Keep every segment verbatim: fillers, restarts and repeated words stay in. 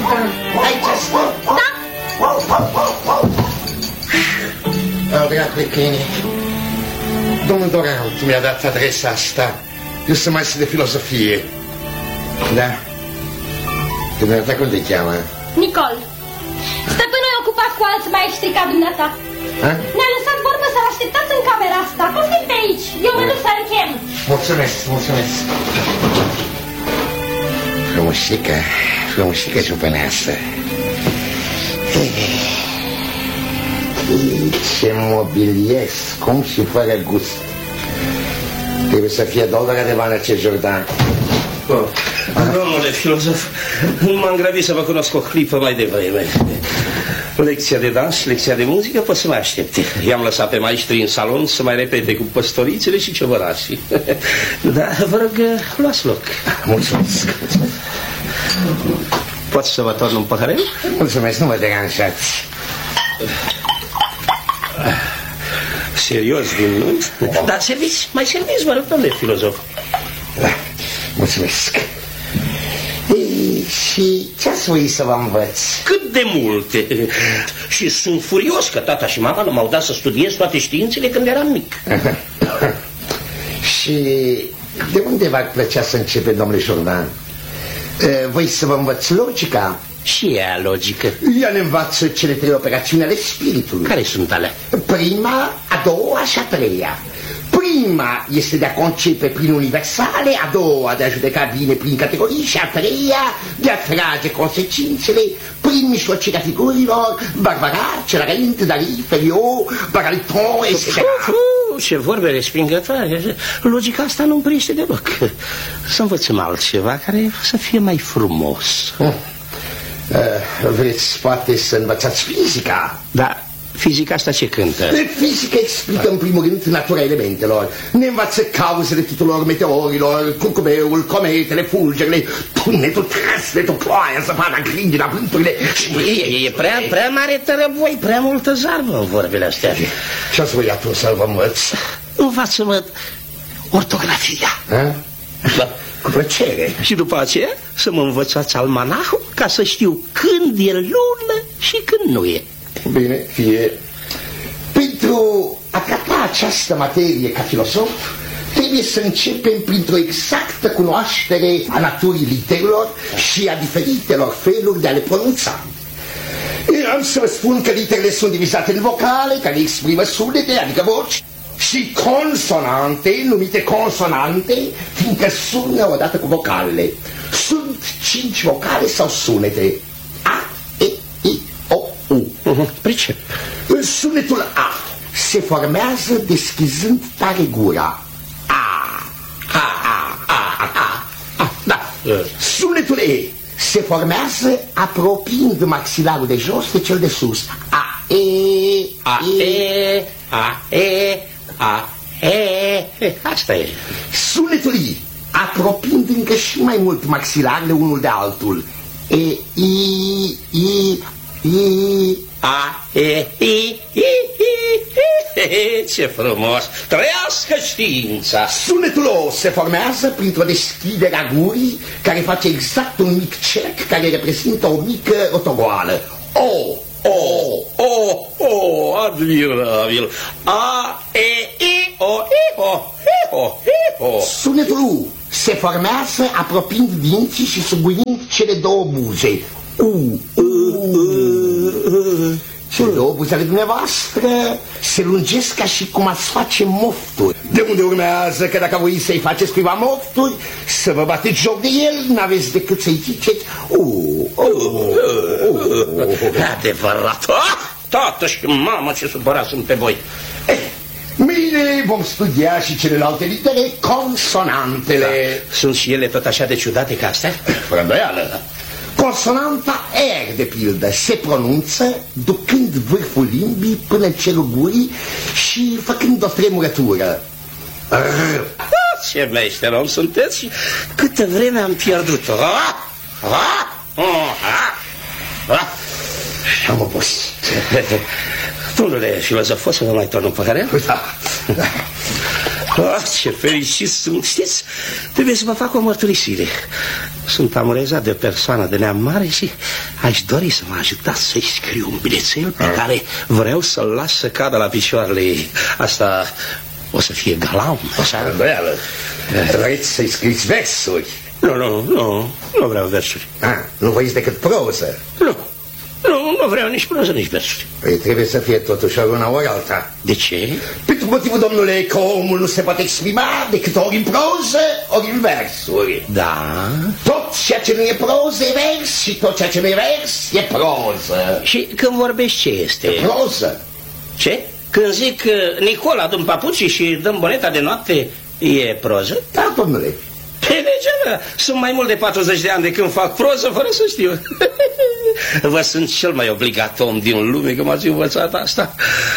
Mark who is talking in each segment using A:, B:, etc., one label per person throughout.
A: Aici stă?
B: Da.
A: Au, dragule câine, domnul Doran mi-a dat adresa asta. Eu sunt mai de filozofie. Da? Dumneata cum te cheamă?
B: Nicol. Stăpânul e ocupat cu alți maestri ca dumneata. Ne-a lăsat vorbă să-l așteptați în camera asta. Poftim pe aici. Eu mă duc să-l chem.
A: Mulțumesc, mulțumesc. Frumușică, frumușică ciupăneasă. Ce mobilier scump și fără gust. Trebuie să fie dollara de bani acest Jordan.
C: Oh, domnule filozof, m-am grăbit să vă cunosc o clipă mai devreme. Lecția de dans, lecția de muzică pot să mai aștepte. I-am lăsat pe maestri în salon să mai repete cu păstorițele și ciobărașii. Da, vă rog, luați loc.
A: Mulțumesc.
C: Pot să vă torn un păhărel?
A: Mulțumesc, nu mă deranjați.
C: Serios, din nu? Oh. Dar serviți, mai serviți, vă rog, domnule filozof.
A: Da, mulțumesc. Ei, și ce-ați voit să vă învăț?
C: Cât de multe. Și sunt furios că tata și mama nu m-au dat să studiez toate științele când eram mic.
A: Și de unde v-ar plăcea să începe, domnule Jordan? Voi să vă învăț logica?
C: Și ea logică.
A: Ea ne învață cele trei operațiuni ale spiritului.
C: Care sunt alea?
A: Prima, a doua și a treia. Prima este de a concepe prin universale, a doua de a judeca bine prin categorii și a treia de a trage consecințele prin mijlocirea figurilor, Barbarat, Celarent, Dali, Feriot, Baraliton, et cetera.
C: Ce vorbe respingătoare. Logica asta nu-mi priște deloc. Să învățăm altceva care să fie mai frumos.
A: Uh, vreți poate să învățați fizica?
C: Da. Fizica asta ce cântă?
A: Fizica explică în primul rând natura elementelor. Ne învață cauzele tuturor meteorilor, curcubeul, cometele, fulgerele, tunetul, trăsnetul, ploaia, zăpada, grindina, vânturile.
C: E, e prea, prea mare tărăboi, prea multă zarvă în vorbele astea.
A: Ce-ați voi atunci să vă învăț?
C: Învață-mă ortografia.
A: A? Da. Cu plăcere.
C: Și după aceea să mă învățați almanahul ca să știu când e lună și când nu e.
A: Bine, fie. Pentru a trata această materie ca filosof, trebuie să începem printr-o exactă cunoaștere a naturii literelor și a diferitelor feluri de a le pronunța. Am să vă spun că literele sunt divizate în vocale, care exprimă sunete, adică voci, și consonante, numite consonante, fiindcă sună odată cu vocalele. Sunt cinci vocale sau sunete. A, E, I, O, U.
C: Uh-huh. Pricep.
A: Sunetul A se formează deschizând tare gura. A, A, A, A, A, A. Da. Sunetul E se formează apropiind maxilarul de jos de cel de sus. A, E,
C: A, E, A, E, A, E. Asta e.
A: Sunetul I apropiind încă și mai mult maxilarele unul de altul. E, I, I, I,
C: A, E, I, I, I. Ce frumos! Trăiască știința!
A: Sunetul O se formează printr-o deschidere a gurii care face exact un mic cerc care reprezintă o mică rotogoală. O, O,
C: O, O, admirabil! A, E, I, O, I, O, I, O, I, O.
A: Sunetul U se formează apropiind dinții și subuind cele două buze. U, U, U. Cele două buze ale dumneavoastră se lungesc ca și cum ați face mofturi. De unde urmează că dacă voi să-i faceți cuiva mofturi, să vă bateți joc de el, n-aveți decât să-i ziceți U, U, U.
C: Adevărat! Tată și mamă, ce supărat sunt pe voi!
A: Mâine vom studia și celelalte litere, consonantele.
C: Da. Sunt și ele tot așa de ciudate ca astea?
A: Fără îndoială. Consonanta R, de pildă, se pronunță ducând vârful limbii până în cerul gurii și făcând o tremurătură. R.
C: Ce meșter om sunteți și câtă vreme am pierdut-o.
A: Am obosit.
C: Domnule filozof, o să vă mai torn un păhărel?
A: Da.
C: Oh, ce fericit sunt, știți? Trebuie să vă fac o mărturisire. Sunt amorezat de o persoană de neam mare și aș dori să mă ajutați să-i scriu un bilețel pe care vreau să-l las să cadă la picioarele ei. Asta o să fie galant, așa?
A: Îndoială. Vreți să-i scriți versuri?
C: Nu, nu, nu, nu vreau versuri.
A: Ah, nu voiți decât proză?
C: Nu, nu, nu vreau nici proză, nici versuri.
A: Păi trebuie să fie totuși ori una ori alta.
C: De ce?
A: Pentru motivul, domnule, că omul nu se poate exprima decât ori în proză, ori în versuri.
C: Da?
A: Tot ceea ce nu e proză e vers și tot ceea ce nu e vers e proză.
C: Și când vorbești ce este?
A: Proză.
C: Ce? Când zic Nicola, dăm papucii și dăm boneta de noapte, e proză?
A: Da, domnule.
C: Pe degeaba, sunt mai mult de patruzeci de ani de când fac proză fără să știu. Vă sunt cel mai obligat om din lume că m-ați învățat asta.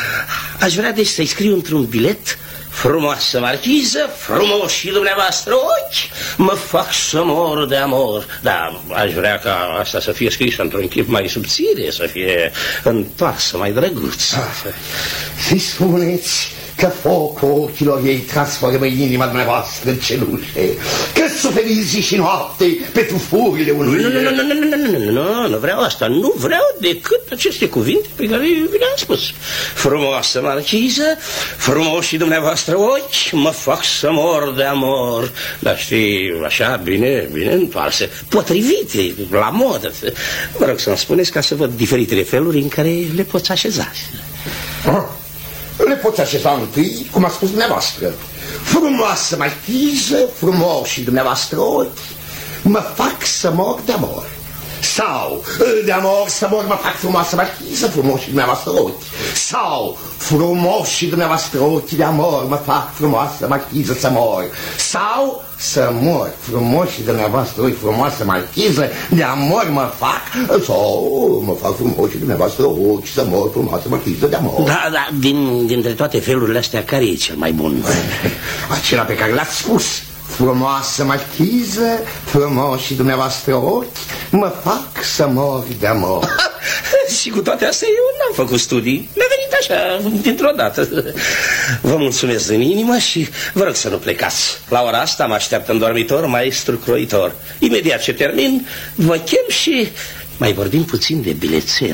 C: Aș vrea deci să-i scriu într-un bilet: frumoasă marchiză, frumos și dumneavoastră ochi, mă fac să mor de amor. Da, aș vrea ca asta să fie scris într-un chip mai subțire, să fie întoarsă, mai drăguț.
A: Ah, să-i spuneți că focul ochilor ei transformă inima dumneavoastră în cenușe, că suferiți zi și noapte pentru furile unui...
C: Nu, nu, nu, nu, nu, nu, nu, nu, nu, nu vreau asta, nu vreau decât aceste cuvinte pe care vi le-am spus. Frumoasă marchiză, frumos și dumneavoastră ochi, mă fac să mor de amor. Dar știi, așa, bine, bine întoarse, potrivite, la modă. Vă rog să-mi spuneți ca să văd diferitele feluri în care le poți așeza.
A: Ah. Le poți așeza întâi, cum a spus dumneavoastră. Frumoasă marchiză, frumos și dumneavoastră ochi, mă fac să mor de amor. Sau, de amor să mor, mă fac frumoasă marchiză, frumos și dumneavoastră ochi. Sau, frumos și dumneavoastră ochi, de amor, mă fac frumoasă marchiză să mor. Sau, să mor, frumos și dumneavoastră ochi, frumoasă marchiză, de amor mă fac. Sau, mă fac frumos și dumneavoastră ochi, să mor, frumoasă marchiză de amor.
C: Da, da, din, dintre toate felurile astea, care e cel mai bun?
A: Acela pe care l-ați spus. Frumoasă marchiză, frumos și dumneavoastră ochi, mă fac să mor de amor.
C: Și cu toate astea eu n-am făcut studii. Mi-a venit așa, dintr-o dată. Vă mulțumesc din inimă și vă rog să nu plecați. La ora asta mă așteaptă în dormitor maestru croitor. Imediat ce termin, vă chem și mai vorbim puțin de bilețel.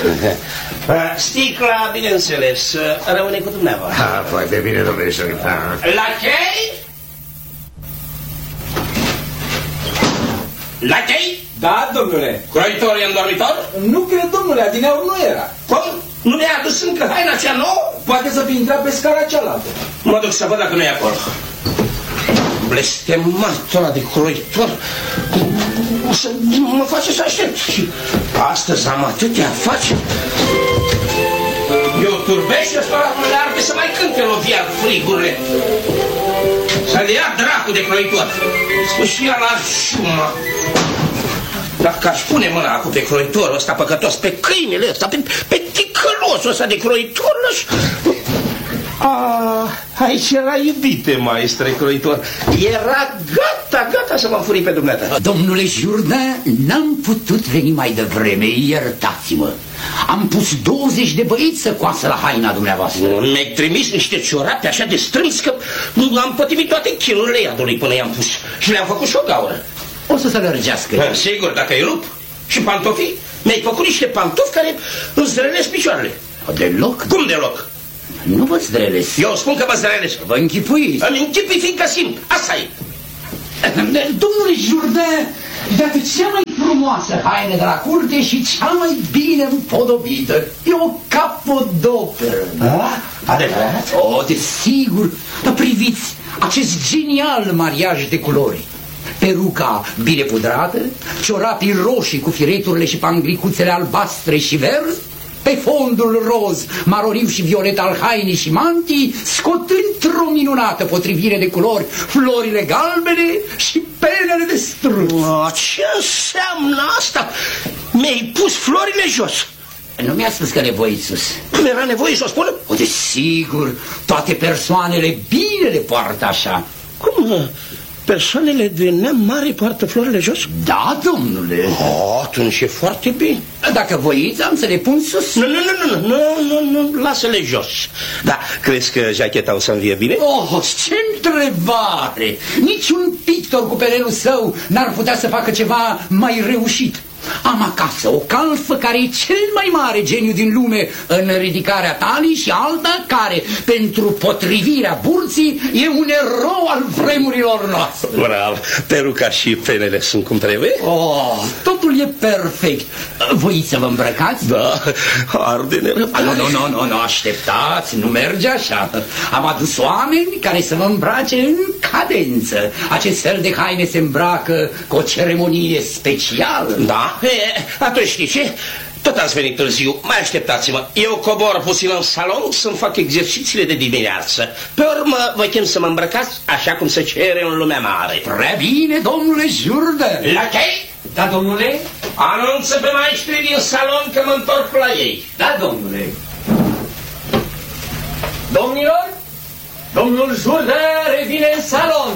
C: Sticla, bineînțeles, rămâne cu dumneavoastră.
A: Ah, foarte bine, domnule secretar.
C: La chei? La chei?
D: Da, domnule.
C: Croitor e în dormitor?
D: Nu cred, domnule, adineauri nu era.
C: Cum? Nu mi-a adus încă haina cea nouă?
D: Poate să fi intrat pe scara cealaltă.
C: Mă duc să văd dacă nu e acolo. Blestematul ăla de croitor o să mă face să aștept. Și astăzi am atâtea afaceri. Eu turbește ăsta le arde să mai cânte lovia frigurile. Să-l ia dracu de croitor. Spus și ea la șuma. Dacă aș pune mâna acum pe croitorul ăsta păcătos, pe câinele ăsta, pe, pe ticălosul ăsta de croitor, Ah, aici era iubite, maestre croitor. Era gata, gata să mă înfuri pe dumneata.
E: Domnule Jourdain, n-am putut veni mai devreme, iertați-mă. Am pus douăzeci de băieți să coasă la haina dumneavoastră.
C: Mi-ai trimis niște ciorape așa de strâns că am pătimit toate chinurile iadului până i-am pus. Și le-am făcut și o gaură.
E: O să se lărgească.
C: Da, sigur, dacă e rup. Și pantofii? Mi-ai făcut niște pantofi care îți zdrălesc picioarele.
E: Deloc?
C: Cum deloc?
E: Nu vă zdrălesc.
C: Eu spun că vă zdrălesc.
E: Vă închipuiți.
C: Îmi închipui fiindcă simt. Asta e.
E: Domnule Jourdain, iată cea mai frumoasă haină de la curte și cea mai bine împodobită. E o capodoperă.
C: Da? Adevărat?
E: O, desigur. Dar priviți acest genial mariaj de culori. Peruca bine pudrată, ciorapii roșii cu fireturile și panglicuțele albastre și verzi, pe fondul roz, maroriu și violet al hainii și mantii, scot într-o minunată potrivire de culori florile galbene și penele de struț.
C: O, ce înseamnă asta? Mi-ai pus florile jos.
E: Nu mi-a spus că nevoiți sus.
C: Cum era nevoie să o spun?
E: O, desigur, toate persoanele bine le poartă așa.
C: Cum? persoanele de neam mare poartă florile jos?
E: Da, domnule.
C: Oh, atunci e foarte bine.
E: Dacă voiți, am să le pun sus.
C: Nu, nu, nu, nu, nu, nu, nu, lasă-le jos. Da, crezi că jacheta o să-mi vie bine?
E: Oh, ce întrebare! Niciun pictor cu perelul său n-ar putea să facă ceva mai reușit. Am acasă o calfă care e cel mai mare geniu din lume în ridicarea talii și alta care, pentru potrivirea burții, e un erou al vremurilor noastre.
C: Bravo, peruca și penele sunt cum trebuie?
E: Oh, totul e perfect. Voiți să vă îmbrăcați?
C: Da, arde nerăbdare.
E: Nu, nu, nu, nu, nu, așteptați, nu merge așa. Am adus oameni care să vă îmbrace în cadență. Acest fel de haine se îmbracă cu o ceremonie specială.
C: Da? E, atunci știi ce? Tot ați venit târziu, mai așteptați-mă. Eu cobor puțin în salon să-mi fac exercițiile de dimineață. Pe urmă vă chem să mă îmbrăcați așa cum se cere în lumea mare.
E: Prea bine, domnule Jourdain.
C: La ce?
E: Da, domnule?
C: Anunță pe maestrii din salon că mă întorc la ei.
E: Da, domnule. Domnilor, domnul Jourdain revine în salon.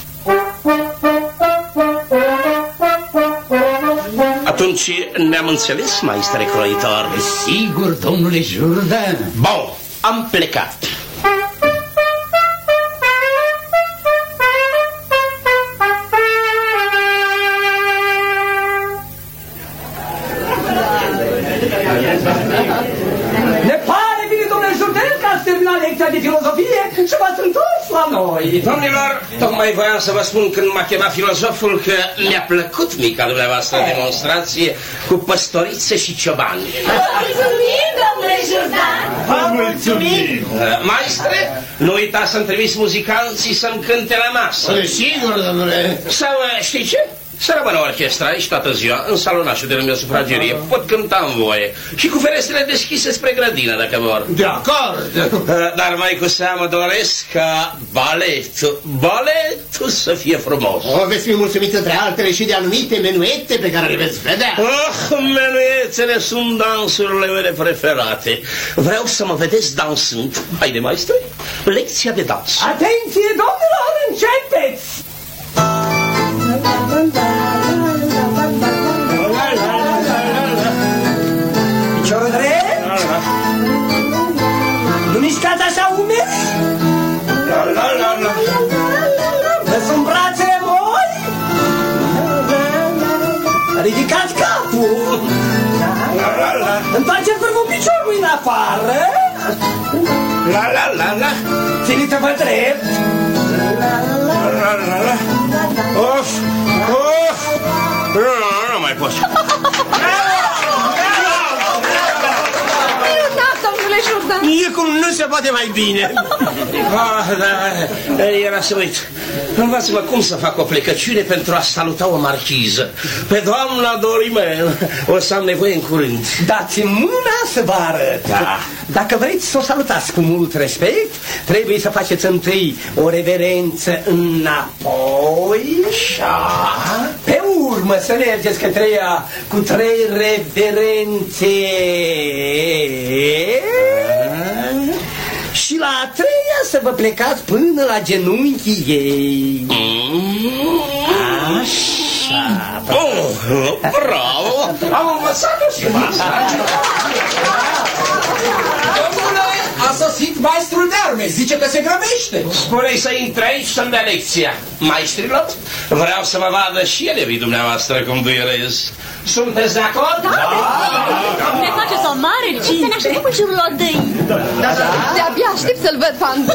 C: Atunci ne-am înțeles, maestre croitor?
E: Sigur, domnule Jourdain.
C: Bun, am plecat.
E: Ne pare bine, domnule Jourdain, că ați terminat lecția de filozofie și v-ați întors la noi.
C: Domnilor, tocmai voiam să vă spun când m-a chemat filozoful că mi-a plăcut mica dumneavoastră demonstrație cu păstorițe și ciobani.
B: Mulțumim, domnule Jourdain.
C: Vă mulțumim! Maestre, nu uitați să-mi trimis muzicanții să-mi cânte la masă.
A: Sigur, domnule.
C: Sau știi ce? Să rămână orchestra aici toată ziua, în salonașul de lângă sufragerie. Pot cânta în voie. Și cu ferestrele deschise spre grădină, dacă vor.
A: De acord.
C: Dar mai cu seamă doresc ca baletul, baletul să fie frumos.
A: O, veți fi mulțumit între altele și de anumite menuete pe care le veți vedea.
C: Oh, menuetele sunt dansurile mele preferate. Vreau să mă vedeți dansând. Haide, maestre, lecția de dans.
E: Atenție, domnilor, începeți! Piciorul drept. Nu mișcați așa umeri. Lăsăm brațele voi. Ridicați capul. Întoarceți vârful piciorului în afară.
C: La la la la.
E: Țineți-vă drept.
C: Of, of. Nu, nu, nu mai pot.
B: Domnule Jourdain.
C: E cum nu se poate mai bine. Ah, da, era să uit. Învață-mă cum să fac o plecăciune pentru a saluta o marchiză. Pe doamna Dorimel o să am nevoie în curând.
E: Dați-mi mâna să vă arăt. Da. Dacă vreți să o salutați cu mult respect, trebuie să faceți întâi o reverență înapoi. Așa. Pe urmă să mergeți către ea cu trei reverențe. Și la a treia să vă plecați până la genunchii ei. Așa.
C: Oh, bravo! Am învățat-o și asta.
D: Domnule, a sosit maestrul de arme, zice că se grăbește.
C: Spune-i să intre aici să-mi dea lecția. Maestrilor, vreau să mă vadă și elevii dumneavoastră cum duierez. Sunteți de acord?
B: Da, da. Ne faceți o mare cinste. Să ne așteptăm în jurul odăii.
F: Da, da. De-abia aștept să-l văd, Fandu.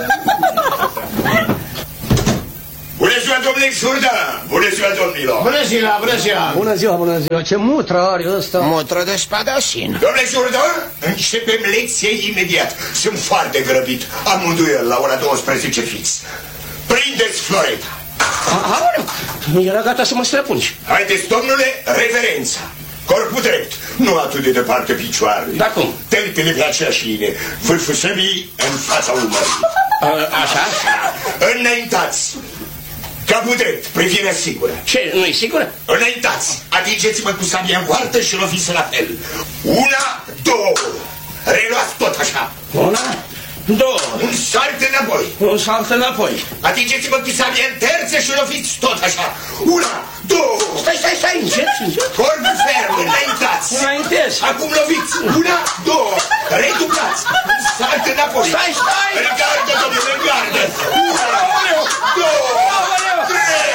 G: Bună ziua, domnule Jourdain! Bună ziua, domnilor!
A: Bună ziua, bună ziua.
E: Bună ziua, bună ziua. Ce mutră are ăsta?
A: Mutră de spadașin.
G: Domnule Jourdain, începem lecție imediat. Sunt foarte grăbit. Am un duel la ora douăsprezece fix. Prindeți floreta.
C: Aoleu, era gata să mă străpungi.
G: Haideți, domnule, reverența. Corpul drept, nu atât de departe picioarele.
C: Da cum?
G: Tălpile pe aceeași linie, vârful săbii în fața umării.
C: Așa?
G: Înaintați. Capul drept, privirea sigură.
C: Ce, nu-i sigură?
G: Înaintați, atingeți-mă cu sabia în poartă și loviți la fel. Una, două. Reluați tot așa.
C: Una, Două.
G: Un salt înapoi.
C: Un salt înapoi.
G: Atingeți-vă cu sabia în terțe și loviți tot așa. Una, două.
C: Stai, stai, stai, încet, încet.
G: Corp ferm, înaintați.
C: Înaintez.
G: Acum loviți. Una, două. Redublați. Un salt înapoi.
C: Stai, stai.
G: În gardă, domnule, în gardă. Una, două, trei.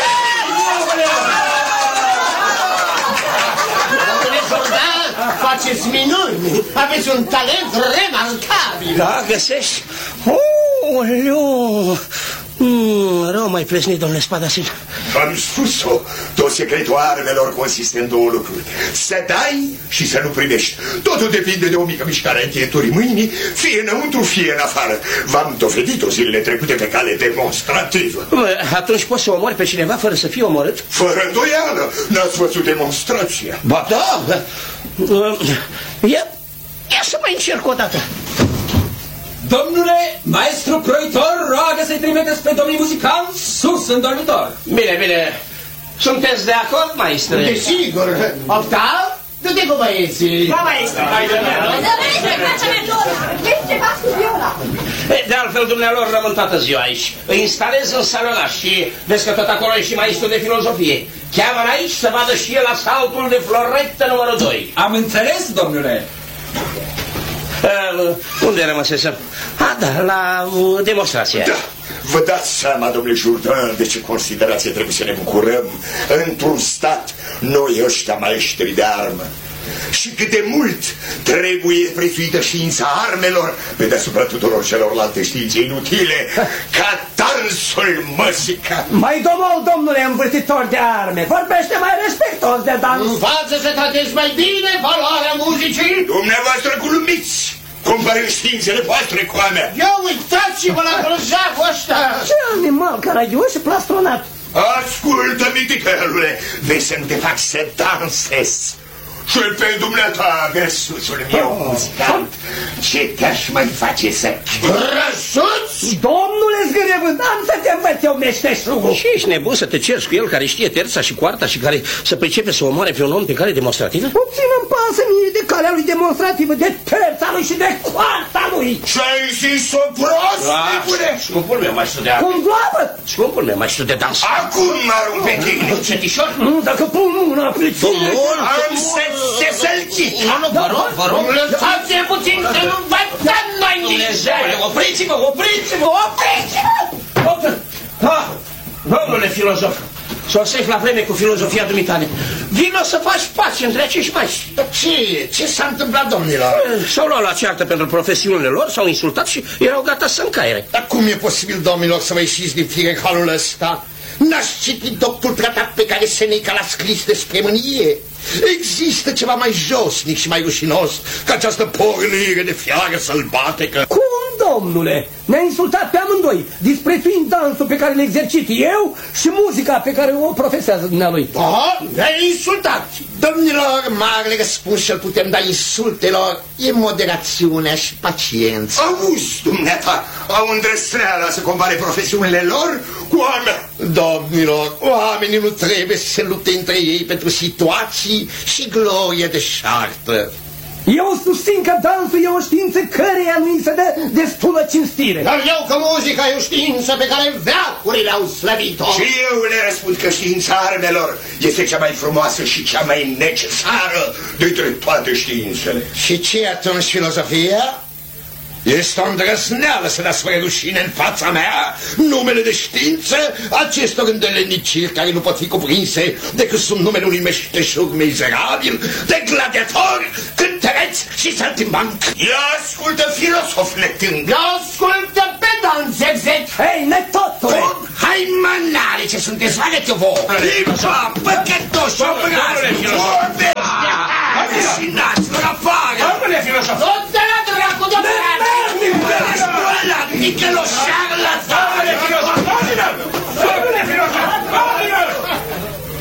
H: Domnule Jordan, faceți minuni. Aveți un talent remarcabil.
C: Da, găsești? Oh, leu. Mm, rău mai plesnit, domnule Spadasin.
G: Am spus-o. Tot secretul armelor consistă în două lucruri. Să dai și să nu primești. Totul depinde de o mică mișcare a încheieturii mâinii, fie înăuntru, fie în afară. V-am dovedit-o zilele trecute pe cale demonstrativă.
C: Bă, atunci poți să omori pe cineva fără să fie omorât?
G: Fără îndoială. N-ați văzut demonstrația?
C: Ba da. Ia, ia să mai încerc o dată.
D: Domnule, maestru croitor, roagă să-i trimiteți pe domnii muzicanți sus în dormitor.
C: Bine, bine. Sunteți de acord, maestre?
H: Desigur. Octav, du-te cu băieții.
D: Da, maestre.
C: De altfel, dumnealor, rămân toată ziua aici. Îi instalez în salonaș și vezi că tot acolo e și maestru de filozofie. Cheamă aici să vadă și el asaltul de floretă numărul doi.
D: Am înțeles, domnule.
C: Uh, unde rămăsesem? Ah, da, la uh, demonstrație.
G: Da. Vă dați seama, domnule Jourdan, de ce considerație trebuie să ne bucurăm într-un stat, noi ăștia maestri de armă. Și cât de mult trebuie prețuită știința armelor pe deasupra tuturor celorlalte științe inutile, ca dansul măsica.
I: Mai domol, domnule învârtitor de arme, vorbește mai respectos de dans.
H: Învață să tratezi mai bine valoarea muzicii.
G: Dumneavoastră glumiți, comparând științele voastre cu a mea.
H: Eu uitați-vă la grozavul ăsta.
I: Ce animal caragios și plastronat.
G: Ascultă, mititelule, vezi să nu te faci să dansezi. Și pe dumneata, versuțul meu muzicant, ce te-aș mai face să răsuți?
I: Domnule zgârevânt, am să te învăț eu meșteșugul.
C: Și ești nebun să te ceri cu el care știe terța și coarta și care să pricepe să omoare pe un om pe cale demonstrativă?
I: Puțin îmi pasă mie de calea lui demonstrativă, de terța lui și de coarta lui.
G: Ce-ai zis-o prost, nebune?
C: Scumpul meu, maestru de arme.
I: Cum gloabă?
C: Scumpul meu, maestru de dans.
G: Acum mă arunc pe tine.
C: Cetișor?
I: Nu, dacă pun mâna pe tine.
G: Am să te sălchi.
C: Nu, nu, vă rog, vă rog.
H: Lăsați-ne puțin să nu învățăm noi nici.
C: Opriți-vă, opriți-vă, opriți-vă! Ah, domnule filozof, sosești la vreme cu filozofia dumitale. Vino să faci pace între acești maestri.
A: Ce? Ce s-a întâmplat, domnilor?
C: S-au luat la ceartă pentru profesiunile lor, s-au insultat și erau gata să încaiere.
A: Dar cum e posibil, domnilor, să vă ieșiți din fire în halul ăsta? N-ați citit doctul tratat pe care Seneca l-a scris despre mânie? Există ceva mai josnic și mai rușinos ca această pornire de fiară sălbatecă?
I: Cum, domnule? Ne-a insultat pe amândoi, disprețuind dansul pe care îl exercit eu și muzica pe care o profesează dumnealui.
A: Da, ne-ai insultat. Domnilor, marele răspuns ce-l putem da insultelor e moderațiunea și paciența.
G: Auzi, dumneata, au îndrăsneala să compare profesiunile lor cu a mea.
A: Domnilor, oamenii nu trebuie să se lupte între ei pentru situații și glorie de șartă.
I: Eu susțin că dansul e o știință căreia nu-i se dă destulă cinstire.
H: Dar eu că muzica e o știință pe care veacurile au slăvit-o.
G: Și eu le răspund că știința armelor este cea mai frumoasă și cea mai necesară dintre toate științele.
A: Și ce atunci filozofia? Este o îndrăzneală să dați fără rușine în fața mea numele de știință acestor îndeleniciri care nu pot fi cuprinse decât sub numele unui meșteșug mizerabil, de gladiator, cântăreț și saltimbanc.
G: Ia ascultă, filosof netâng!
H: Ia ascultă, pedant zevzet!
I: Hei, netotule!
G: Hai, mănare, ce sunteți, arăt eu vouă! Limba, păcătoși